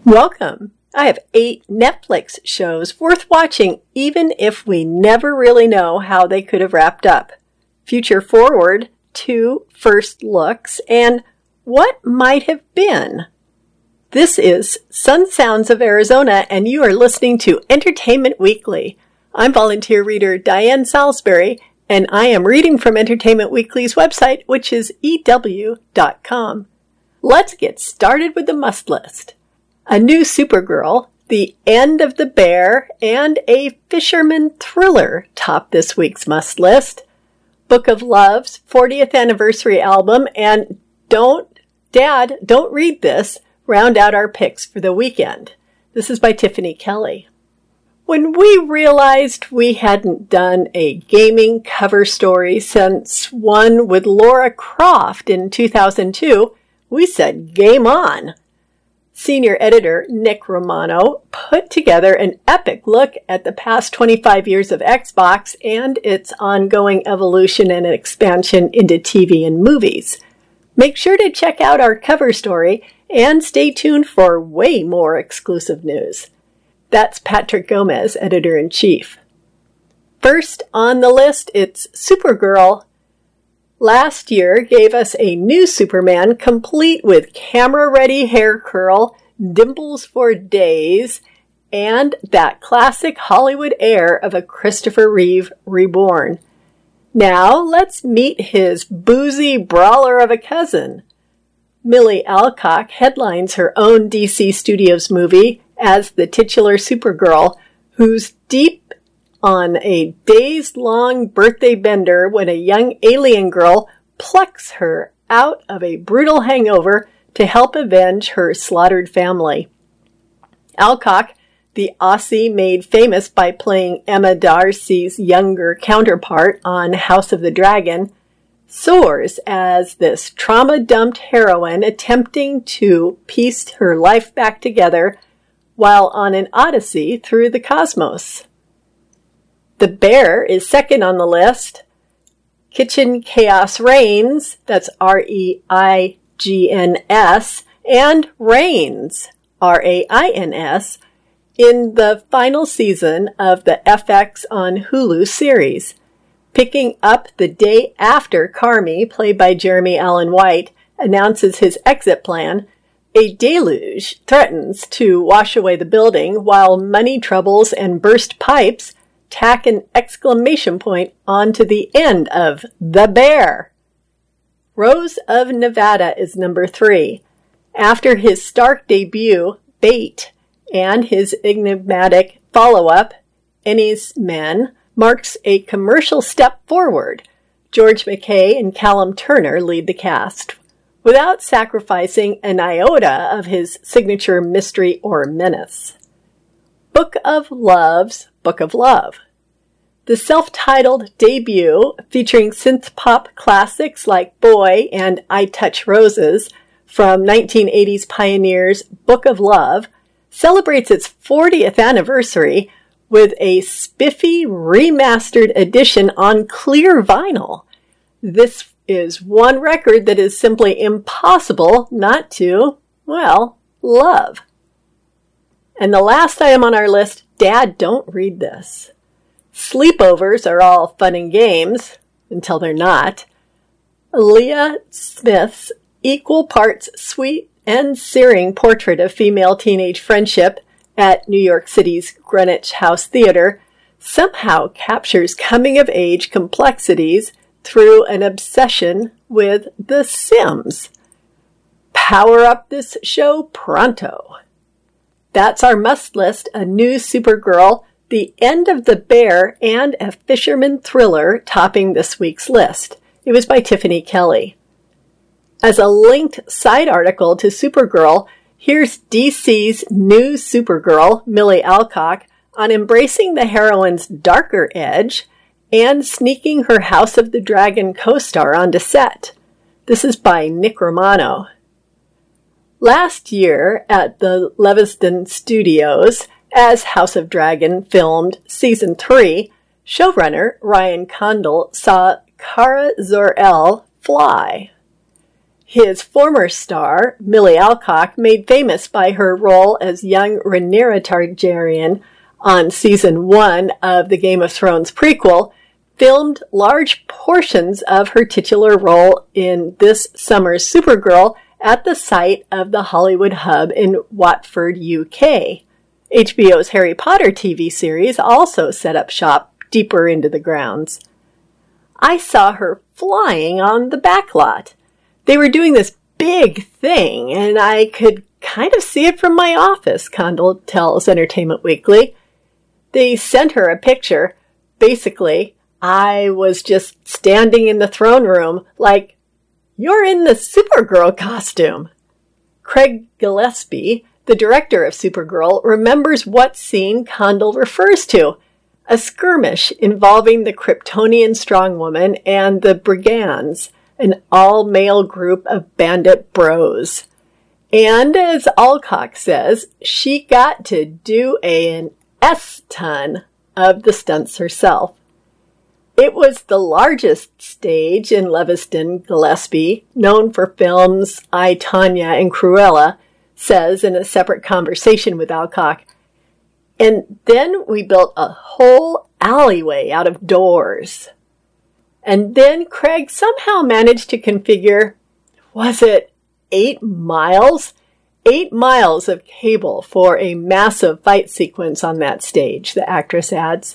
Welcome. I have 8 Netflix shows worth watching even if we never really know how they could have wrapped up. Future Forward, 2 first looks, and what might have been. This is Sun Sounds of Arizona, and you are listening to Entertainment Weekly. I'm volunteer reader Diane Salisbury, and I am reading from Entertainment Weekly's website, which is ew.com. Let's get started with the must list. A new Supergirl, The End of the Bear, and a fisherman thriller top this week's must list. Book of Love's 40th anniversary album, and don't read this, round out our picks for the weekend. This is by Tiffany Kelly. When we realized we hadn't done a gaming cover story since one with Lara Croft in 2002, we said game on. Senior editor Nick Romano put together an epic look at the past 25 years of Xbox and its ongoing evolution and expansion into TV and movies. Make sure to check out our cover story and stay tuned for way more exclusive news. That's Patrick Gomez, editor-in-chief. First on the list, it's Supergirl. Last year gave us a new Superman complete with camera-ready hair curl, dimples for days, and that classic Hollywood air of a Christopher Reeve reborn. Now let's meet his boozy brawler of a cousin. Millie Alcock headlines her own DC Studios movie as the titular Supergirl, who's deep on a days-long birthday bender when a young alien girl plucks her out of a brutal hangover to help avenge her slaughtered family. Alcock, the Aussie made famous by playing Emma Darcy's younger counterpart on House of the Dragon, soars as this trauma-dumped heroine attempting to piece her life back together while on an odyssey through the cosmos. The Bear is second on the list. Kitchen Chaos Reigns, that's Reigns, and Reigns, Rains, in the final season of the FX on Hulu series. Picking up the day after Carmy, played by Jeremy Allen White, announces his exit plan, a deluge threatens to wash away the building while money troubles and burst pipes tack an exclamation point onto the end of The Bear. Rose of Nevada is number 3. After his stark debut, Bait, and his enigmatic follow-up, Ennie's Men, marks a commercial step forward. George McKay and Callum Turner lead the cast, without sacrificing an iota of his signature mystery or menace. Book of Love's Book of Love. The self-titled debut, featuring synth-pop classics like Boy and I Touch Roses from 1980s pioneers Book of Love, celebrates its 40th anniversary with a spiffy remastered edition on clear vinyl. This is one record that is simply impossible not to, love. And the last item on our list, Dad, don't read this. Sleepovers are all fun and games, until they're not. Leah Smith's equal parts sweet and searing portrait of female teenage friendship at New York City's Greenwich House Theater somehow captures coming-of-age complexities through an obsession with The Sims. Power up this show pronto. That's our must list, a new Supergirl, The End of the Bear, and a fisherman thriller topping this week's list. It was by Tiffany Kelly. As a linked side article to Supergirl, here's DC's new Supergirl, Millie Alcock, on embracing the heroine's darker edge and sneaking her House of the Dragon co-star onto set. This is by Nick Romano. Last year at the Leavesden Studios, as House of Dragon filmed Season 3, showrunner Ryan Condal saw Kara Zor-El fly. His former star, Millie Alcock, made famous by her role as young Rhaenyra Targaryen on season 1 of the Game of Thrones prequel, filmed large portions of her titular role in this summer's Supergirl at the site of the Hollywood Hub in Watford, UK. HBO's Harry Potter TV series also set up shop deeper into the grounds. I saw her flying on the backlot. They were doing this big thing, and I could kind of see it from my office, Condell tells Entertainment Weekly. They sent her a picture. Basically, I was just standing in the throne room like, "You're in the Supergirl costume." Craig Gillespie, the director of Supergirl, remembers what scene Condell refers to: a skirmish involving the Kryptonian strongwoman and the Brigands, an all-male group of bandit bros. And as Alcock says, she got to do an S-ton of the stunts herself. It was the largest stage in Leviston, Gillespie, known for films I, Tonya, and Cruella, says in a separate conversation with Alcock. And then we built a whole alleyway out of doors. And then Craig somehow managed to configure, was it 8 miles? 8 miles of cable for a massive fight sequence on that stage, the actress adds.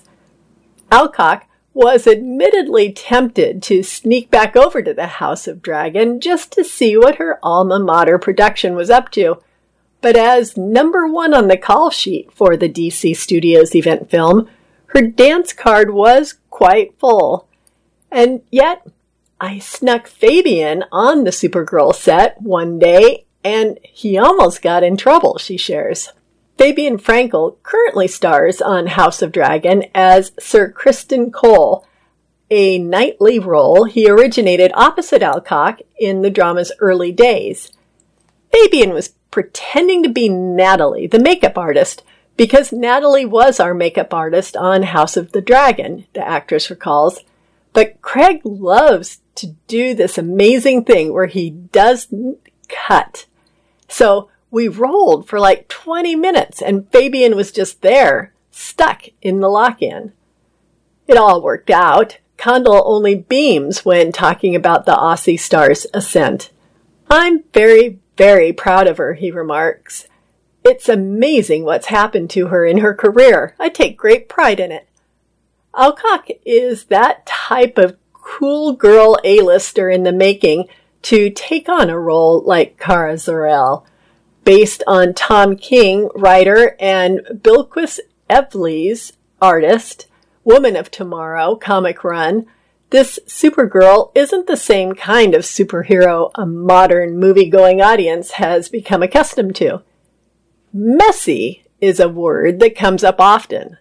Alcock was admittedly tempted to sneak back over to the House of Dragon just to see what her alma mater production was up to. But as number 1 on the call sheet for the DC Studios event film, her dance card was quite full. And yet, I snuck Fabian on the Supergirl set one day, and he almost got in trouble, she shares. Fabian Frankel currently stars on House of Dragon as Sir Criston Cole, a nightly role he originated opposite Alcock in the drama's early days. Fabian was pretending to be Natalie, the makeup artist, because Natalie was our makeup artist on House of the Dragon, the actress recalls. But Craig loves to do this amazing thing where he doesn't cut. So we rolled for like 20 minutes and Fabian was just there, stuck in the lock-in. It all worked out. Condell only beams when talking about the Aussie star's ascent. "I'm very, very proud of her," he remarks. "It's amazing what's happened to her in her career. I take great pride in it." Alcock is that type of cool girl A-lister in the making to take on a role like Kara Zor-El. Based on Tom King, writer, and Bilquis Evely's artist, Woman of Tomorrow comic run, this Supergirl isn't the same kind of superhero a modern movie-going audience has become accustomed to. Messy is a word that comes up often.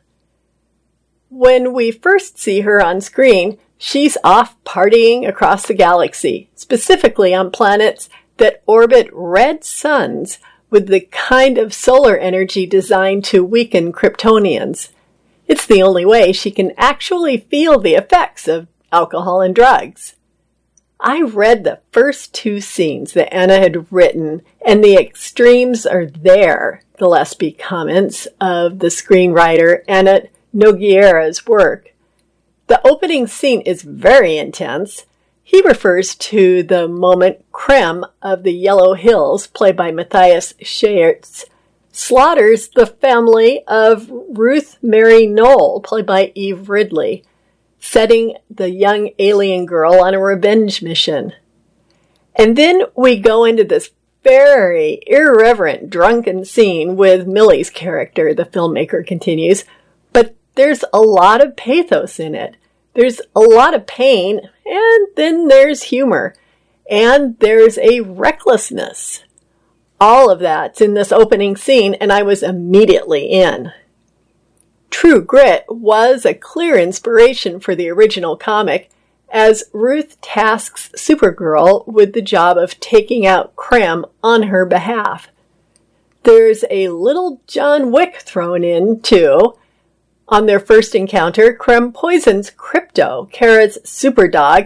When we first see her on screen, she's off partying across the galaxy, specifically on planets that orbit red suns with the kind of solar energy designed to weaken Kryptonians. It's the only way she can actually feel the effects of alcohol and drugs. I read the first 2 scenes that Anna had written, and the extremes are there, Gillespie comments of the screenwriter Anna Nogueira's work. The opening scene is very intense. He refers to the moment Krem of the Yellow Hills, played by Matthias Schertz, slaughters the family of Ruth Mary Knoll, played by Eve Ridley, setting the young alien girl on a revenge mission. And then we go into this very irreverent, drunken scene with Millie's character, the filmmaker continues, but there's a lot of pathos in it. There's a lot of pain, and then there's humor, and there's a recklessness. All of that's in this opening scene, and I was immediately in. True Grit was a clear inspiration for the original comic, as Ruth tasks Supergirl with the job of taking out Krem on her behalf. There's a little John Wick thrown in, too. On their first encounter, Krem poisons Crypto, Kara's superdog,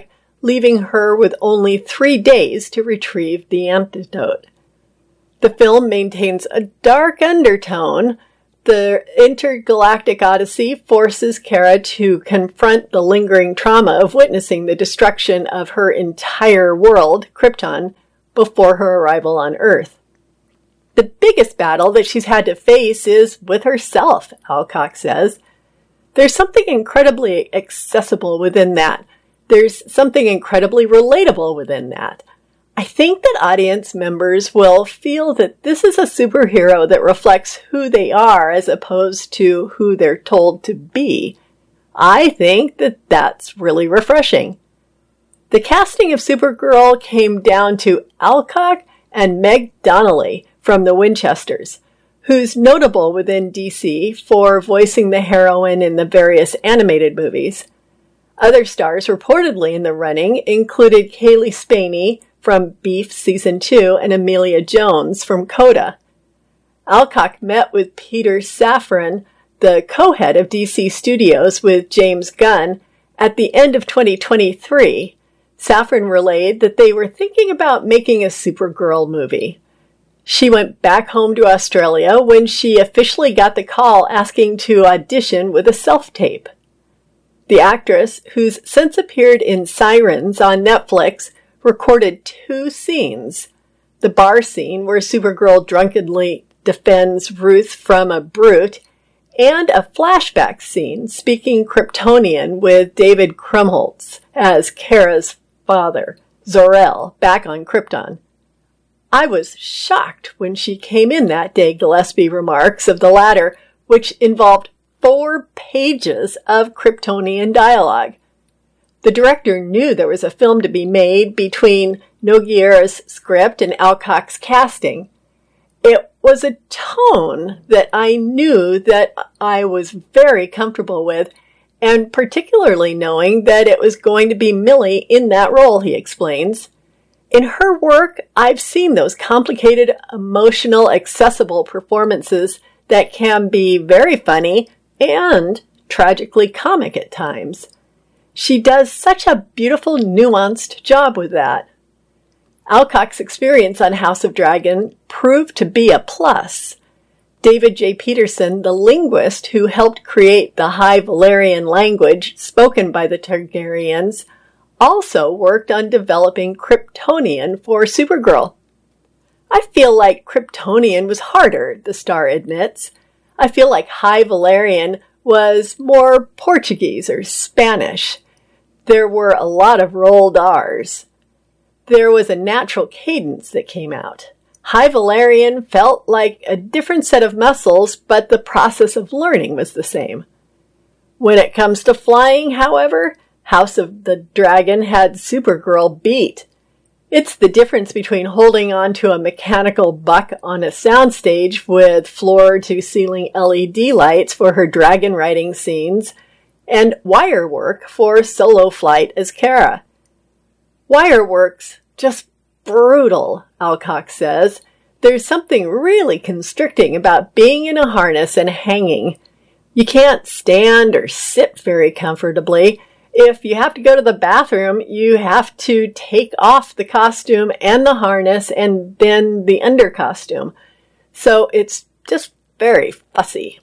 leaving her with only 3 days to retrieve the antidote. The film maintains a dark undertone. The intergalactic odyssey forces Kara to confront the lingering trauma of witnessing the destruction of her entire world, Krypton, before her arrival on Earth. The biggest battle that she's had to face is with herself, Alcock says. There's something incredibly accessible within that. There's something incredibly relatable within that. I think that audience members will feel that this is a superhero that reflects who they are as opposed to who they're told to be. I think that that's really refreshing. The casting of Supergirl came down to Alcock and Meg Donnelly from the Winchesters, who's notable within DC for voicing the heroine in the various animated movies. Other stars reportedly in the running included Kaylee Spaney from Beef Season 2 and Amelia Jones from CODA. Alcock met with Peter Safran, the co-head of DC Studios with James Gunn, at the end of 2023. Safran relayed that they were thinking about making a Supergirl movie. She went back home to Australia when she officially got the call asking to audition with a self-tape. The actress, who's since appeared in Sirens on Netflix, recorded 2 scenes. The bar scene where Supergirl drunkenly defends Ruth from a brute, and a flashback scene speaking Kryptonian with David Krumholtz as Kara's father, Zor-El, back on Krypton. I was shocked when she came in that day, Gillespie remarks of the latter, which involved 4 pages of Kryptonian dialogue. The director knew there was a film to be made between Nogueira's script and Alcock's casting. It was a tone that I knew that I was very comfortable with, and particularly knowing that it was going to be Millie in that role, he explains. In her work, I've seen those complicated, emotional, accessible performances that can be very funny and tragically comic at times. She does such a beautiful, nuanced job with that. Alcock's experience on House of Dragon proved to be a plus. David J. Peterson, the linguist who helped create the High Valyrian language spoken by the Targaryens, also worked on developing Kryptonian for Supergirl. I feel like Kryptonian was harder, the star admits. I feel like High Valyrian was more Portuguese or Spanish. There were a lot of rolled R's. There was a natural cadence that came out. High Valyrian felt like a different set of muscles, but the process of learning was the same. When it comes to flying, however, House of the Dragon had Supergirl beat. It's the difference between holding on to a mechanical buck on a soundstage with floor-to-ceiling LED lights for her dragon riding scenes and wire work for solo flight as Kara. Wire work's just brutal, Alcock says. There's something really constricting about being in a harness and hanging. You can't stand or sit very comfortably. If you have to go to the bathroom, you have to take off the costume and the harness and then the under costume. So it's just very fussy.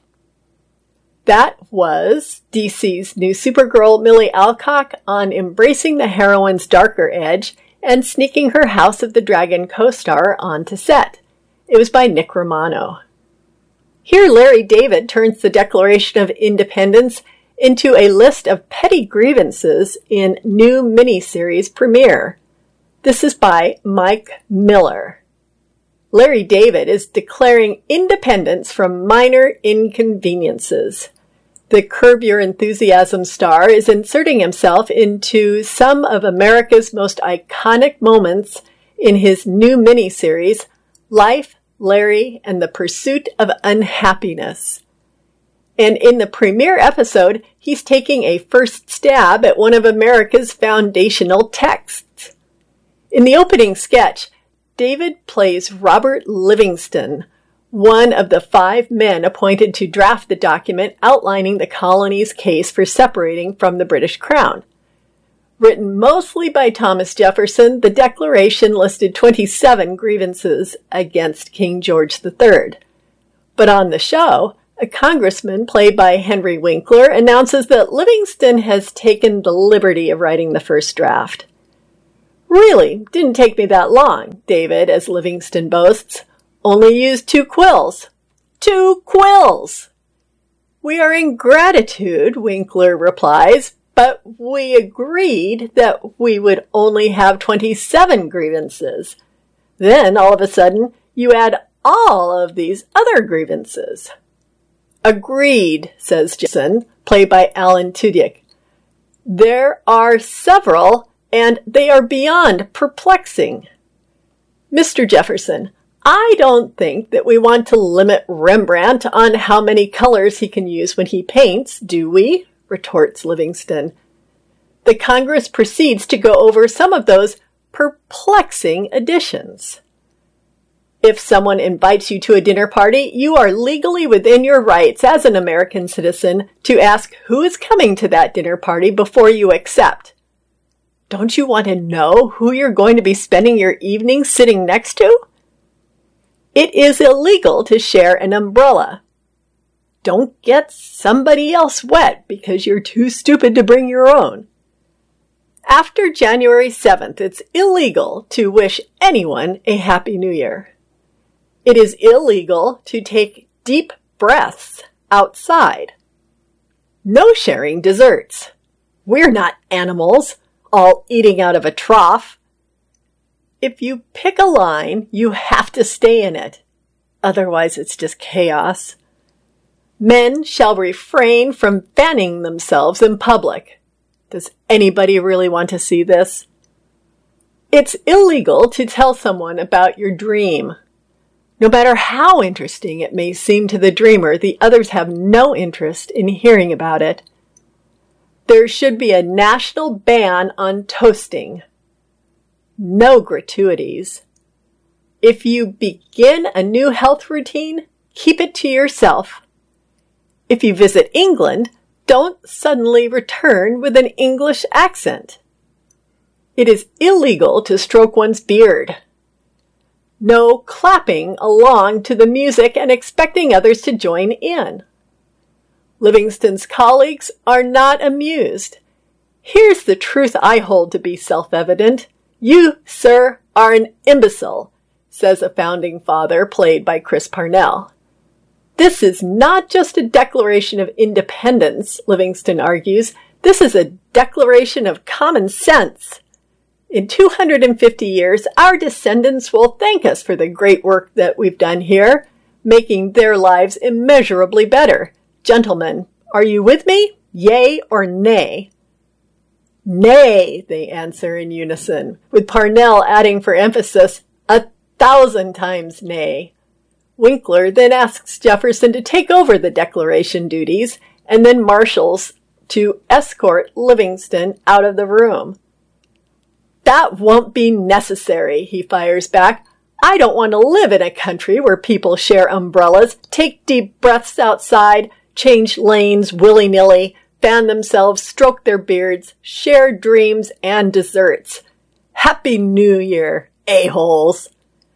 That was DC's new Supergirl, Millie Alcock, on embracing the heroine's darker edge and sneaking her House of the Dragon co-star onto set. It was by Nick Romano. Here Larry David turns the Declaration of Independence into a list of petty grievances in new miniseries premiere. This is by Mike Miller. Larry David is declaring independence from minor inconveniences. The Curb Your Enthusiasm star is inserting himself into some of America's most iconic moments in his new miniseries, Life, Larry, and the Pursuit of Unhappiness. And in the premiere episode, he's taking a first stab at one of America's foundational texts. In the opening sketch, David plays Robert Livingston, one of the 5 men appointed to draft the document outlining the colony's case for separating from the British Crown. Written mostly by Thomas Jefferson, the Declaration listed 27 grievances against King George III. But on the show, a congressman played by Henry Winkler announces that Livingston has taken the liberty of writing the first draft. Really, didn't take me that long, David, as Livingston boasts. Only used 2 quills. 2 quills! We are in gratitude, Winkler replies, but we agreed that we would only have 27 grievances. Then, all of a sudden, you add all of these other grievances. Agreed, says Jefferson, played by Alan Tudyk. There are several, and they are beyond perplexing. Mr. Jefferson, I don't think that we want to limit Rembrandt on how many colors he can use when he paints, do we? Retorts Livingston. The Congress proceeds to go over some of those perplexing additions. If someone invites you to a dinner party, you are legally within your rights as an American citizen to ask who is coming to that dinner party before you accept. Don't you want to know who you're going to be spending your evening sitting next to? It is illegal to share an umbrella. Don't get somebody else wet because you're too stupid to bring your own. After January 7th, it's illegal to wish anyone a Happy New Year. It is illegal to take deep breaths outside. No sharing desserts. We're not animals, all eating out of a trough. If you pick a line, you have to stay in it. Otherwise, it's just chaos. Men shall refrain from fanning themselves in public. Does anybody really want to see this? It's illegal to tell someone about your dream. No matter how interesting it may seem to the dreamer, the others have no interest in hearing about it. There should be a national ban on toasting. No gratuities. If you begin a new health routine, keep it to yourself. If you visit England, don't suddenly return with an English accent. It is illegal to stroke one's beard. No clapping along to the music and expecting others to join in. Livingston's colleagues are not amused. Here's the truth I hold to be self-evident. You, sir, are an imbecile, says a founding father played by Chris Parnell. This is not just a declaration of independence, Livingston argues. This is a declaration of common sense. In 250 years, our descendants will thank us for the great work that we've done here, making their lives immeasurably better. Gentlemen, are you with me? Yea or nay? Nay, they answer in unison, with Parnell adding for emphasis, 1,000 times nay. Winkler then asks Jefferson to take over the declaration duties and then marshals to escort Livingston out of the room. That won't be necessary, he fires back. I don't want to live in a country where people share umbrellas, take deep breaths outside, change lanes willy-nilly, fan themselves, stroke their beards, share dreams and desserts. Happy New Year, a-holes.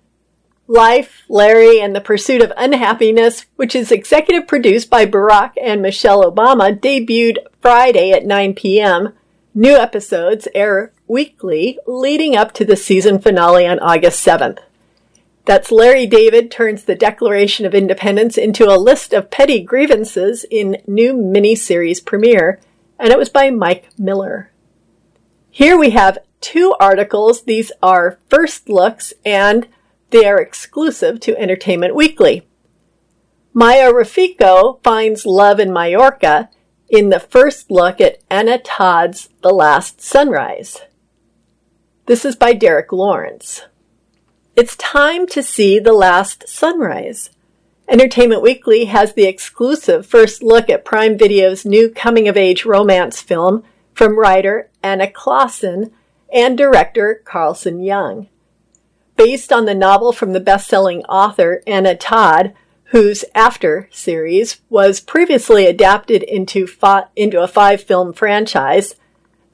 Life, Larry, and the Pursuit of Unhappiness, which is executive produced by Barack and Michelle Obama, debuted Friday at 9 p.m. New episodes air weekly leading up to the season finale on August 7th. That's Larry David turns the Declaration of Independence into a list of petty grievances in new miniseries premiere, and it was by Mike Miller. Here we have 2 articles. These are first looks, and they are exclusive to Entertainment Weekly. Maya Rafico finds love in Mallorca in the first look at Anna Todd's The Last Sunrise. This is by Derek Lawrence. It's time to see The Last Sunrise. Entertainment Weekly has the exclusive first look at Prime Video's new coming-of-age romance film from writer Anna Clausen and director Carlson Young. Based on the novel from the best-selling author Anna Todd, whose After series was previously adapted into a 5-film franchise,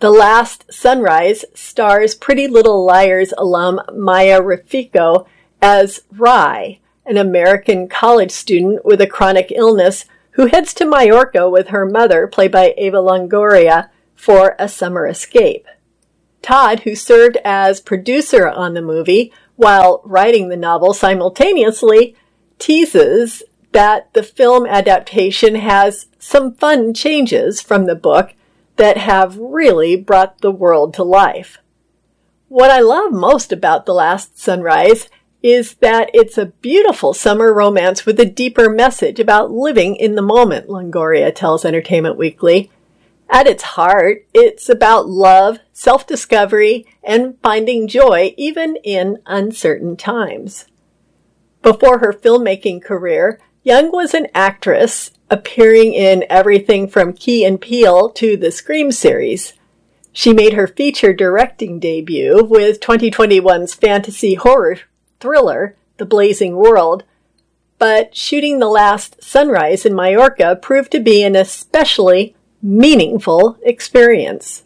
The Last Sunrise stars Pretty Little Liars alum Maya Rafiko as Rai, an American college student with a chronic illness who heads to Majorca with her mother, played by Eva Longoria, for a summer escape. Todd, who served as producer on the movie while writing the novel simultaneously, teases that the film adaptation has some fun changes from the book that have really brought the world to life. What I love most about The Last Sunrise is that it's a beautiful summer romance with a deeper message about living in the moment, Longoria tells Entertainment Weekly. At its heart, it's about love, self-discovery, and finding joy even in uncertain times. Before her filmmaking career, Young was an actress, appearing in everything from Key and Peele to the Scream series. She made her feature directing debut with 2021's fantasy horror thriller, The Blazing World, but shooting The Last Sunrise in Majorca proved to be an especially meaningful experience.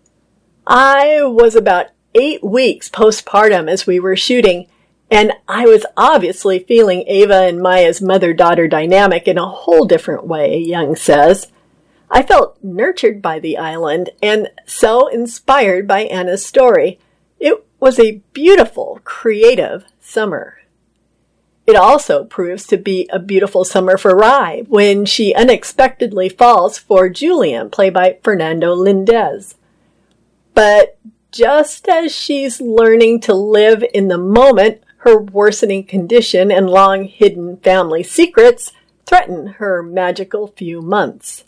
I was about 8 weeks postpartum as we were shooting, and I was obviously feeling Ava and Maya's mother-daughter dynamic in a whole different way, Young says. I felt nurtured by the island and so inspired by Anna's story. It was a beautiful, creative summer. It also proves to be a beautiful summer for Rai when she unexpectedly falls for Julian, played by Fernando Lindez. But just as she's learning to live in the moment, her worsening condition and long-hidden family secrets threaten her magical few months.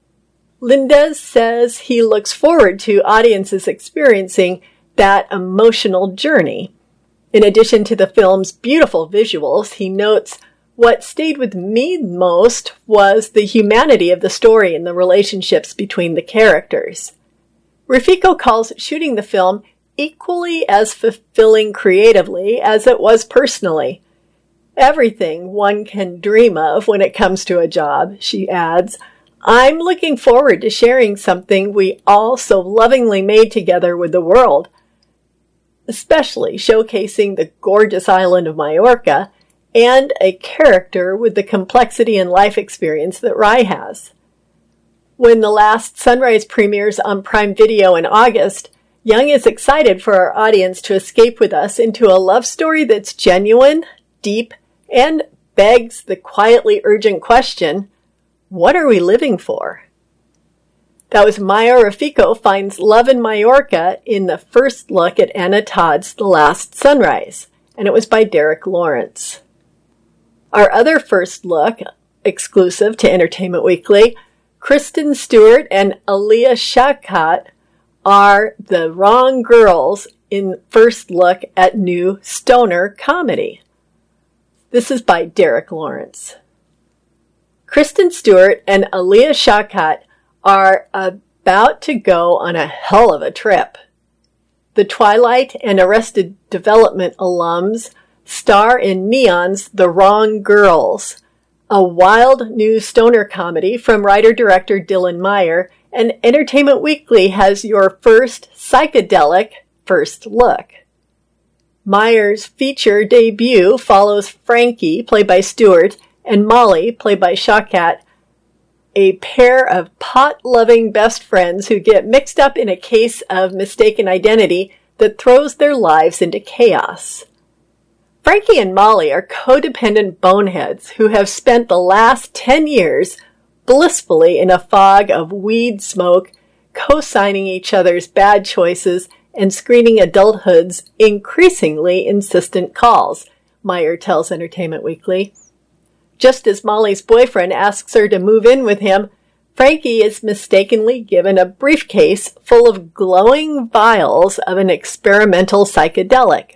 Lindez says he looks forward to audiences experiencing that emotional journey. In addition to the film's beautiful visuals, he notes, "What stayed with me most was the humanity of the story and the relationships between the characters." Rafiko calls shooting the film equally as fulfilling creatively as it was personally. "Everything one can dream of when it comes to a job," she adds. "I'm looking forward to sharing something we all so lovingly made together with the world, especially showcasing the gorgeous island of Majorca and a character with the complexity and life experience that Rai has." When The Last Sunrise premieres on Prime Video in August, Young is excited for our audience to escape with us into a love story that's genuine, deep, and begs the quietly urgent question, what are we living for? That was Maya Rafiko finds love in Majorca in the first look at Anna Todd's The Last Sunrise, and it was by Derek Lawrence. Our other first look, exclusive to Entertainment Weekly, Kristen Stewart and Alia Shawkat are the wrong girls in first look at new stoner comedy. This is by Derek Lawrence. Kristen Stewart and Alia Shawkat are about to go on a hell of a trip. The Twilight and Arrested Development alums star in Neon's The Wrong Girls, a wild new stoner comedy from writer-director Dylan Meyer, and Entertainment Weekly has your first psychedelic first look. Meyer's feature debut follows Frankie, played by Stewart, and Molly, played by Shawkat, a pair of pot-loving best friends who get mixed up in a case of mistaken identity that throws their lives into chaos. Frankie and Molly are codependent boneheads who have spent the last 10 years blissfully in a fog of weed smoke, co-signing each other's bad choices and screening adulthood's increasingly insistent calls, Meyer tells Entertainment Weekly. Just as Molly's boyfriend asks her to move in with him, Frankie is mistakenly given a briefcase full of glowing vials of an experimental psychedelic.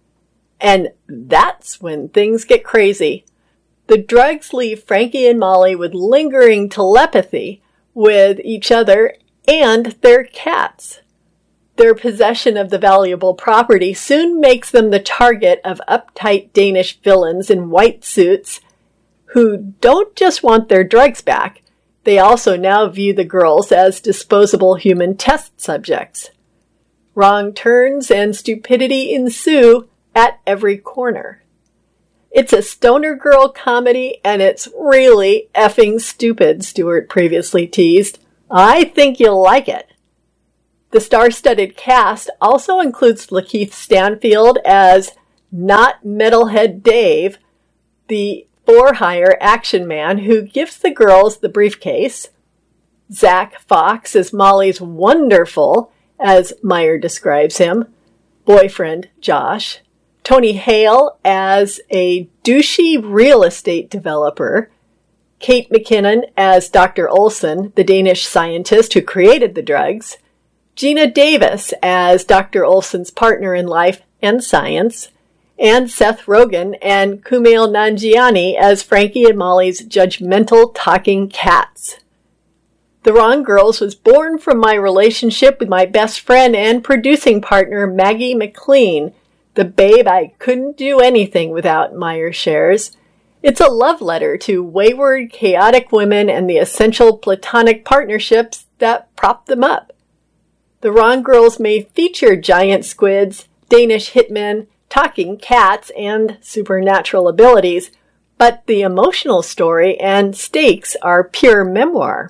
And that's when things get crazy. The drugs leave Frankie and Molly with lingering telepathy with each other and their cats. Their possession of the valuable property soon makes them the target of uptight Danish villains in white suits who don't just want their drugs back, They also now view the girls as disposable human test subjects. Wrong turns and stupidity ensue at every corner. It's a stoner girl comedy, and it's really effing stupid, Stewart previously teased. I think you'll like it. The star-studded cast also includes Lakeith Stanfield as not Metalhead Dave, the for-hire action man who gives the girls the briefcase, Zach Fox as Molly's wonderful, as Meyer describes him, boyfriend Josh, Tony Hale as a douchey real estate developer, Kate McKinnon as Dr. Olson, the Danish scientist who created the drugs, Gina Davis as Dr. Olson's partner in life and science, and Seth Rogen and Kumail Nanjiani as Frankie and Molly's judgmental talking cats. The Wrong Girls was born from my relationship with my best friend and producing partner Maggie McLean, the babe I couldn't do anything without, Meyer shares. It's a love letter to wayward, chaotic women and the essential platonic partnerships that prop them up. The Wrong Girls may feature giant squids, Danish hitmen, talking cats, and supernatural abilities, but the emotional story and stakes are pure memoir.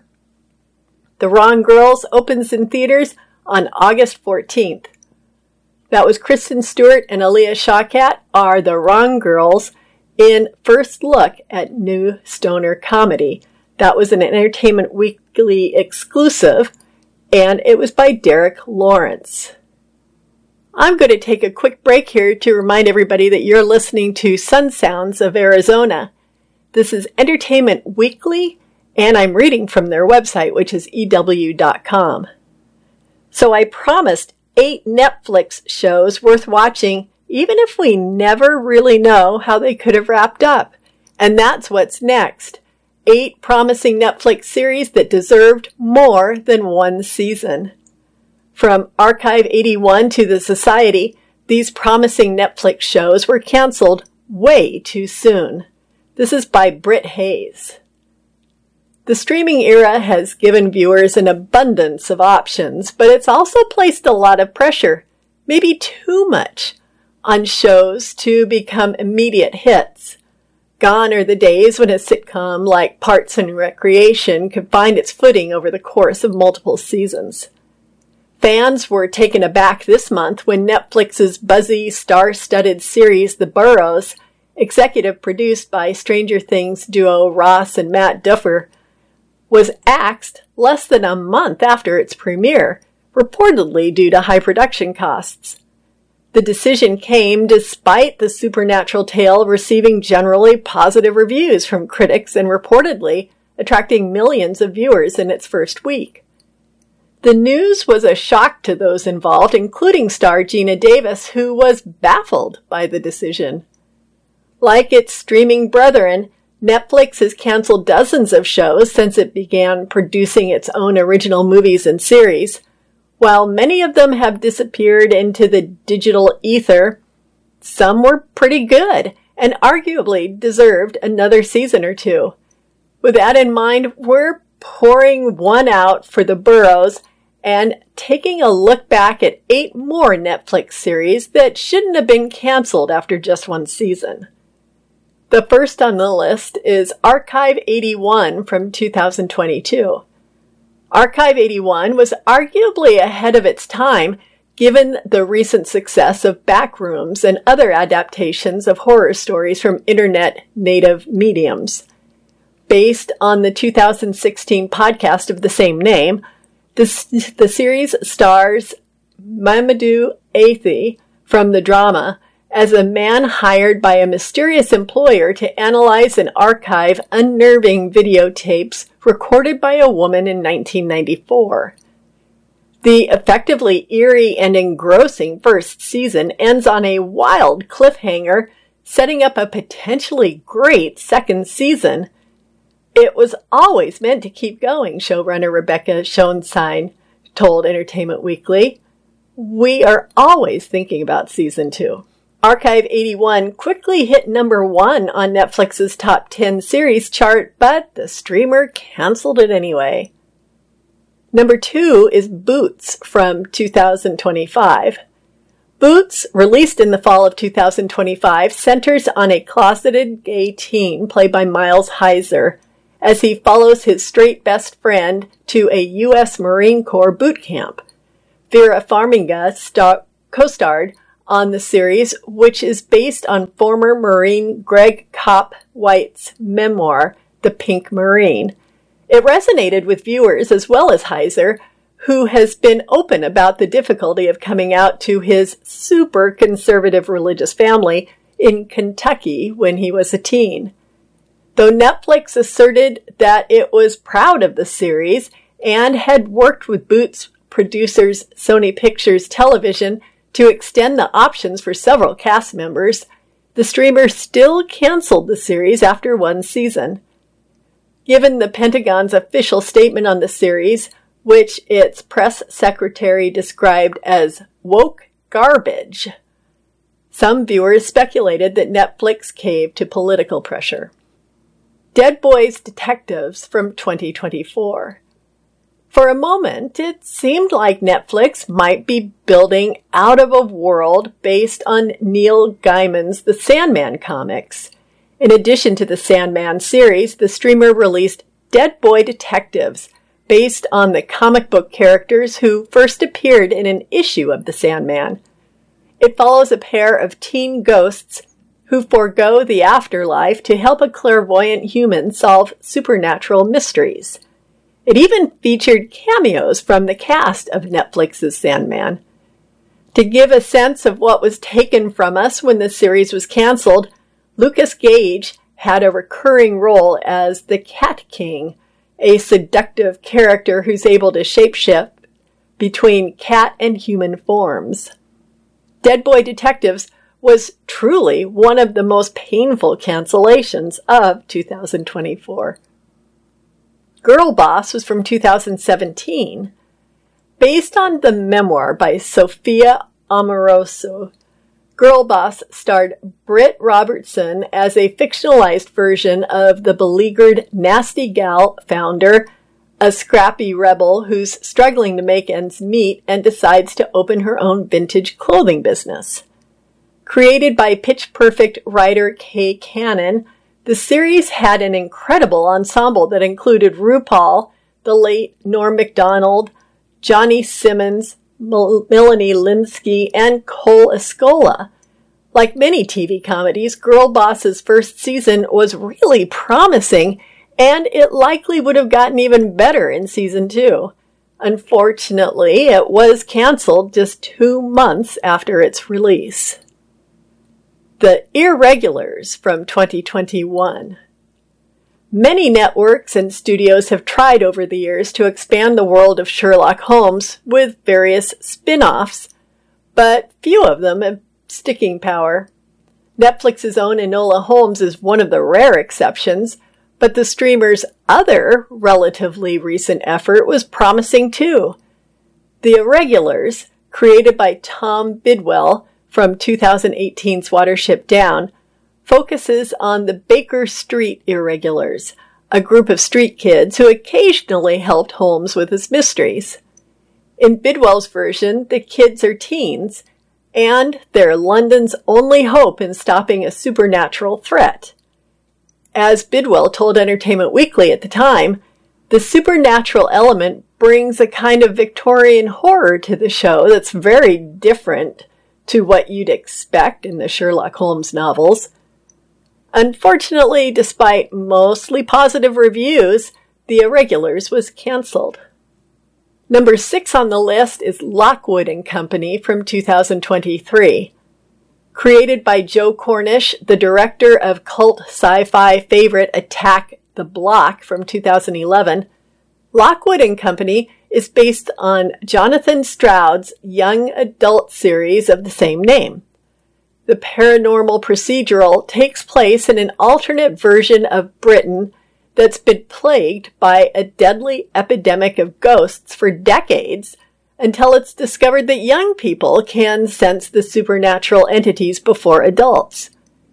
The Wrong Girls opens in theaters on August 14th. That was Kristen Stewart and Aaliyah Shawkat are The Wrong Girls in First Look at New Stoner Comedy. That was an Entertainment Weekly exclusive, and it was by Derek Lawrence. I'm going to take a quick break here to remind everybody that you're listening to Sun Sounds of Arizona. This is Entertainment Weekly, and I'm reading from their website, which is EW.com. So I promised 8 Netflix shows worth watching, even if we never really know how they could have wrapped up. And that's what's next. 8 promising Netflix series that deserved more than one season. From Archive 81 to The Society, these promising Netflix shows were canceled way too soon. This is by Britt Hayes. The streaming era has given viewers an abundance of options, but it's also placed a lot of pressure, maybe too much, on shows to become immediate hits. Gone are the days when a sitcom like Parks and Recreation could find its footing over the course of multiple seasons. Fans were taken aback this month when Netflix's buzzy, star-studded series The Burrows, executive produced by Stranger Things duo Ross and Matt Duffer, was axed less than a month after its premiere, reportedly due to high production costs. The decision came despite the supernatural tale receiving generally positive reviews from critics and reportedly attracting millions of viewers in its first week. The news was a shock to those involved, including star Gina Davis, who was baffled by the decision. Like its streaming brethren, Netflix has canceled dozens of shows since it began producing its own original movies and series. While many of them have disappeared into the digital ether, some were pretty good and arguably deserved another season or two. With that in mind, we're pouring one out for The Burrows and taking a look back at 8 more Netflix series that shouldn't have been canceled after just one season. The first on the list is Archive 81 from 2022. Archive 81 was arguably ahead of its time given the recent success of Backrooms and other adaptations of horror stories from internet-native mediums. Based on the 2016 podcast of the same name, the series stars Mamadou Athie from the drama as a man hired by a mysterious employer to analyze and archive unnerving videotapes recorded by a woman in 1994. The effectively eerie and engrossing first season ends on a wild cliffhanger, setting up a potentially great second season. It was always meant to keep going, showrunner Rebecca Schoenstein told Entertainment Weekly. We are always thinking about season 2. Archive 81 quickly hit number 1 on Netflix's top 10 series chart, but the streamer canceled it anyway. Number 2 is Boots from 2025. Boots, released in the fall of 2025, centers on a closeted gay teen played by Miles Heiser as he follows his straight best friend to a U.S. Marine Corps boot camp. Vera Farmiga co-starred on the series, which is based on former Marine Greg Kopp White's memoir, The Pink Marine. It resonated with viewers as well as Heiser, who has been open about the difficulty of coming out to his super conservative religious family in Kentucky when he was a teen. Though Netflix asserted that it was proud of the series and had worked with Boots producers Sony Pictures Television to extend the options for several cast members, the streamer still canceled the series after 1 season. Given the Pentagon's official statement on the series, which its press secretary described as woke garbage, some viewers speculated that Netflix caved to political pressure. Dead Boys Detectives from 2024. For a moment, it seemed like Netflix might be building out of a world based on Neil Gaiman's The Sandman comics. In addition to the Sandman series, the streamer released Dead Boy Detectives, based on the comic book characters who first appeared in an issue of The Sandman. It follows a pair of teen ghosts who forego the afterlife to help a clairvoyant human solve supernatural mysteries. It even featured cameos from the cast of Netflix's Sandman. To give a sense of what was taken from us when the series was canceled, Lucas Gage had a recurring role as the Cat King, a seductive character who's able to shapeshift between cat and human forms. Dead Boy Detectives was truly one of the most painful cancellations of 2024. Girl Boss was from 2017. Based on the memoir by Sophia Amoruso, Girl Boss starred Britt Robertson as a fictionalized version of the beleaguered Nasty Gal founder, a scrappy rebel who's struggling to make ends meet and decides to open her own vintage clothing business. Created by Pitch Perfect writer Kay Cannon, the series had an incredible ensemble that included RuPaul, the late Norm Macdonald, Johnny Simmons, Melanie Lynskey, and Cole Escola. Like many TV comedies, Girl Boss's first season was really promising, and it likely would have gotten even better in season 2. Unfortunately, it was canceled just 2 months after its release. The Irregulars from 2021. Many networks and studios have tried over the years to expand the world of Sherlock Holmes with various spin-offs, but few of them have sticking power. Netflix's own Enola Holmes is one of the rare exceptions, but the streamer's other relatively recent effort was promising too. The Irregulars, created by Tom Bidwell from 2018's Watership Down, focuses on the Baker Street Irregulars, a group of street kids who occasionally helped Holmes with his mysteries. In Bidwell's version, the kids are teens, and they're London's only hope in stopping a supernatural threat. As Bidwell told Entertainment Weekly at the time, the supernatural element brings a kind of Victorian horror to the show that's very different to what you'd expect in the Sherlock Holmes novels. Unfortunately, despite mostly positive reviews, The Irregulars was canceled. Number 6 on the list is Lockwood and Company from 2023. Created by Joe Cornish, the director of cult sci-fi favorite Attack the Block from 2011, Lockwood and Company is based on Jonathan Stroud's young adult series of the same name. The paranormal procedural takes place in an alternate version of Britain that's been plagued by a deadly epidemic of ghosts for decades until it's discovered that young people can sense the supernatural entities before adults.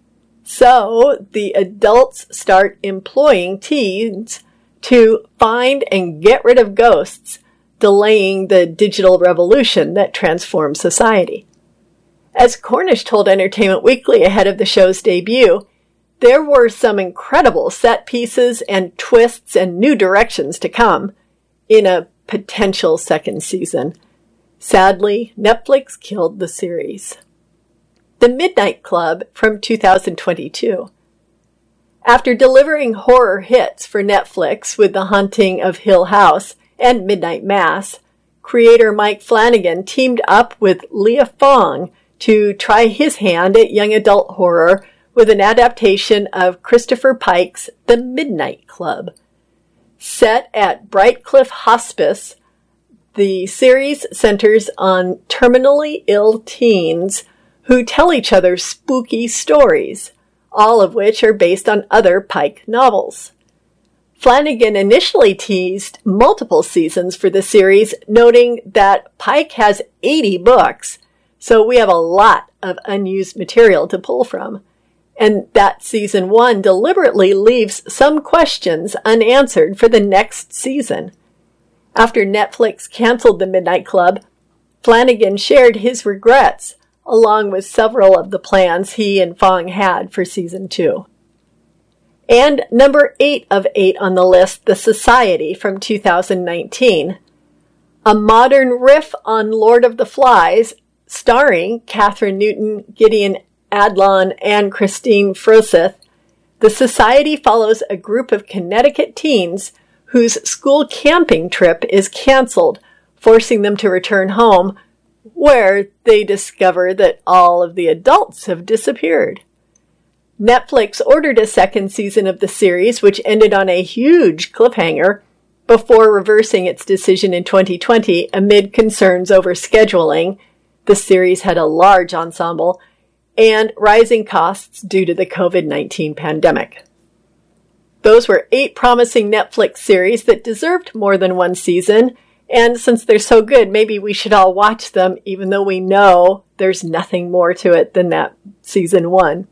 So the adults start employing teens to find and get rid of ghosts, delaying the digital revolution that transforms society. As Cornish told Entertainment Weekly ahead of the show's debut, there were some incredible set pieces and twists and new directions to come in a potential second season. Sadly, Netflix killed the series. The Midnight Club from 2022. After delivering horror hits for Netflix with The Haunting of Hill House and Midnight Mass, creator Mike Flanagan teamed up with Leah Fong to try his hand at young adult horror with an adaptation of Christopher Pike's The Midnight Club. Set at Brightcliff Hospice, the series centers on terminally ill teens who tell each other spooky stories, all of which are based on other Pike novels. Flanagan initially teased multiple seasons for the series, noting that Pike has 80 books, so we have a lot of unused material to pull from, and that season 1 deliberately leaves some questions unanswered for the next season. After Netflix canceled The Midnight Club, Flanagan shared his regrets, along with several of the plans he and Fong had for season 2. And number 8 of 8 on the list, The Society from 2019. A modern riff on Lord of the Flies, starring Catherine Newton, Gideon Adlon, and Christine Froseth. The Society follows a group of Connecticut teens whose school camping trip is canceled, forcing them to return home, where they discover that all of the adults have disappeared. Netflix ordered a second season of the series, which ended on a huge cliffhanger, before reversing its decision in 2020 amid concerns over scheduling. The series had a large ensemble and rising costs due to the COVID-19 pandemic. Those were 8 promising Netflix series that deserved more than one season, and since they're so good, maybe we should all watch them, even though we know there's nothing more to it than that season 1.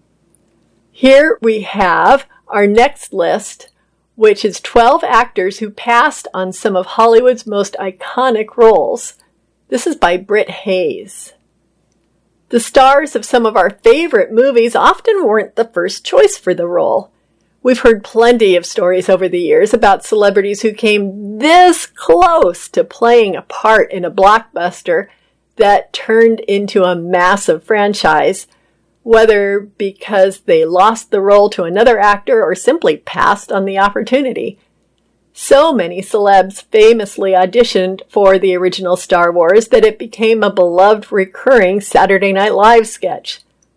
Here we have our next list, which is 12 actors who passed on some of Hollywood's most iconic roles. This is by Britt Hayes. The stars of some of our favorite movies often weren't the first choice for the role. We've heard plenty of stories over the years about celebrities who came this close to playing a part in a blockbuster that turned into a massive franchise, whether because they lost the role to another actor or simply passed on the opportunity. So many celebs famously auditioned for the original Star Wars that it became a beloved recurring Saturday Night Live sketch.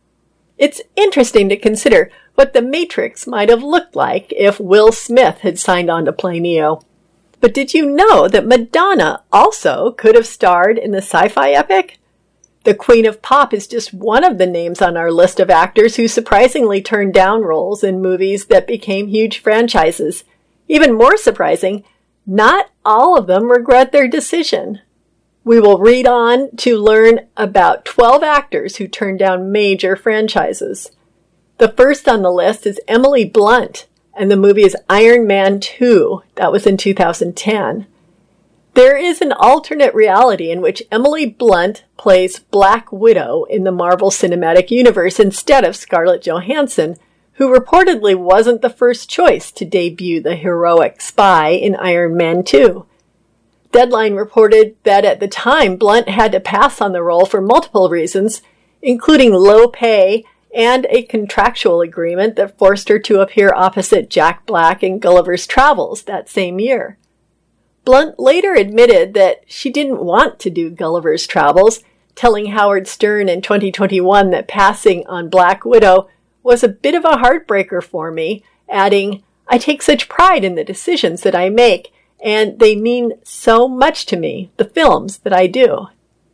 It's interesting to consider what The Matrix might have looked like if Will Smith had signed on to play Neo. But did you know that Madonna also could have starred in the sci-fi epic? The Queen of Pop is just one of the names on our list of actors who surprisingly turned down roles in movies that became huge franchises. Even more surprising, not all of them regret their decision. We will read on to learn about 12 actors who turned down major franchises. The first on the list is Emily Blunt, and the movie is Iron Man 2. That was in 2010. There is an alternate reality in which Emily Blunt plays Black Widow in the Marvel Cinematic Universe instead of Scarlett Johansson, who reportedly wasn't the first choice to debut the heroic spy in Iron Man 2. Deadline reported that at the time, Blunt had to pass on the role for multiple reasons, including low pay and a contractual agreement that forced her to appear opposite Jack Black in Gulliver's Travels that same year. Blunt later admitted that she didn't want to do Gulliver's Travels, telling Howard Stern in 2021 that passing on Black Widow was a bit of a heartbreaker for me, adding, "I take such pride in the decisions that I make, and they mean so much to me, the films that I do."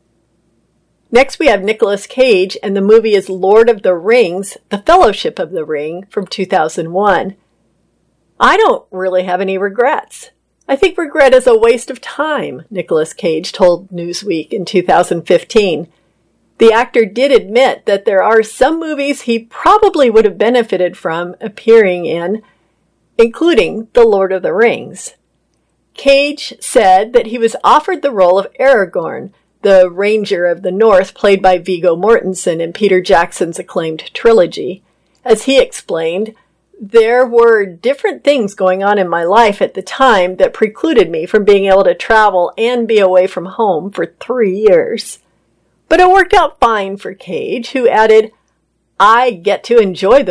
Next we have Nicolas Cage, and the movie is Lord of the Rings, The Fellowship of the Ring from 2001. I don't really have any regrets. I think regret is a waste of time, Nicolas Cage told Newsweek in 2015. The actor did admit that there are some movies he probably would have benefited from appearing in, including The Lord of the Rings. Cage said that he was offered the role of Aragorn, the Ranger of the North played by Viggo Mortensen in Peter Jackson's acclaimed trilogy. As he explained, there were different things going on in my life at the time that precluded me from being able to travel and be away from home for 3 years. But it worked out fine for Cage, who added, I get to enjoy